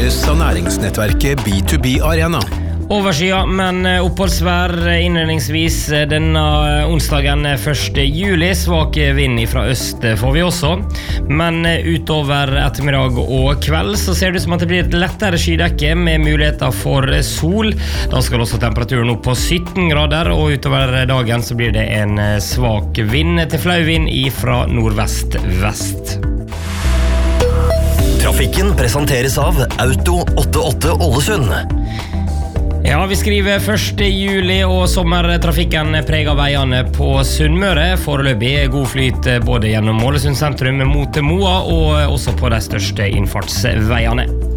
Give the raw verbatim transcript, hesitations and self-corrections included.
presenteres av næringsnettverket B to B Arena. Overskya, men oppholdsvær innledningsvis denne onsdagen første juli. Svak vind fra øst får vi også. Men utover ettermiddag og kveld så ser det ut som at det blir et lettere skydekke med muligheter for sol. Da skal også temperaturen opp på sytten grader, og utover dagen så blir det en svak vind til flau vind fra nordvest-vest. Trafikken presenteres av Auto åttiåtte Ålesund. Ja, vi skriver første juli, og sommertrafikken preger veiene på Sunnmøre. Foreløpig god flyt både gjennom Ålesund sentrum mot Moa, og også på de største innfartsveiene.